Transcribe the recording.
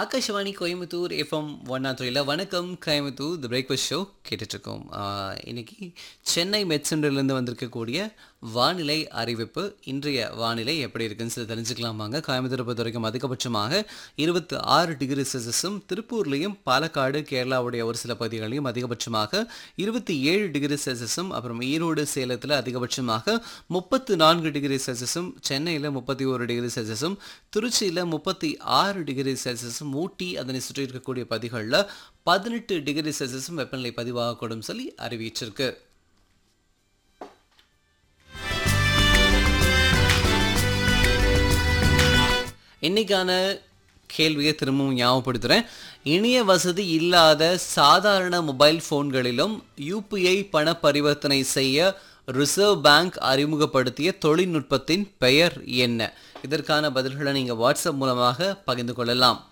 Akashvani Coimbatore FM 103 வணக்கம் Coimbatore the breakfast show கேட்டுட்ருக்கோம். இன்னைக்கு சென்னை மெட்சென்டர்லேருந்து வந்திருக்கக்கூடிய வானிலை அறிவிப்பு. இன்றைய வானிலை எப்படி இருக்குன்னு சொல்லி தெரிஞ்சுக்கலாமாங்க. கோயம்புத்தூரை பொறுத்த வரைக்கும் அதிகபட்சமாக 26 டிகிரி செல்சியஸும், திருப்பூர்லேயும் பாலக்காடு கேரளாவுடைய ஒரு சில பகுதிகளையும் அதிகபட்சமாக 27 டிகிரி செல்சியஸும், அப்புறம் ஈரோடு சேலத்தில் அதிகபட்சமாக 34 டிகிரி செல்சியஸும், சென்னையில் 31 டிகிரி செல்சியஸும், திருச்சியில் 36 டிகிரி செல்சியஸும், ஊட்டி அதனை சுற்றி இருக்கக்கூடிய பகுதிகளில் 18 டிகிரி செல்சியஸும் வெப்பநிலை பதிவாகக்கூடும் சொல்லி அறிவிச்சிருக்கு. இன்னைக்கான கேள்வியை திரும்பவும் ஞாபகப்படுத்துகிறேன். இணைய வசதி இல்லாத சாதாரண மொபைல் ஃபோன்களிலும் யூபிஐ பண பரிவர்த்தனை செய்ய ரிசர்வ் பேங்க் அறிமுகப்படுத்திய தொழில்நுட்பத்தின் பெயர் என்ன? இதற்கான பதில்களை நீங்கள் வாட்ஸ்அப் மூலமாக பகிர்ந்து கொள்ளலாம்.